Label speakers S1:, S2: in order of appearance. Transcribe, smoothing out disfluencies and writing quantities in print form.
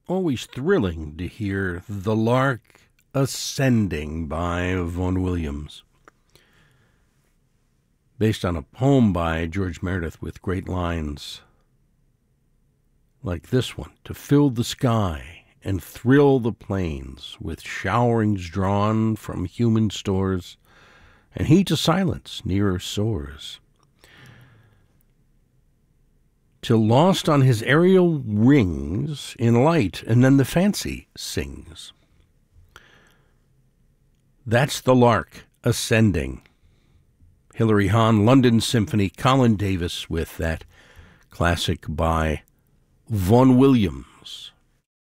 S1: always thrilling to hear The Lark Ascending by Vaughan Williams, based on a poem by George Meredith with great lines like this one: to fill the sky and thrill the plains with showerings drawn from human stores, and he to silence nearer soars, till lost on his aerial rings in light, and then the fancy sings. That's the lark ascending. Hilary Hahn, London Symphony, Colin Davis with that classic by Vaughan Williams.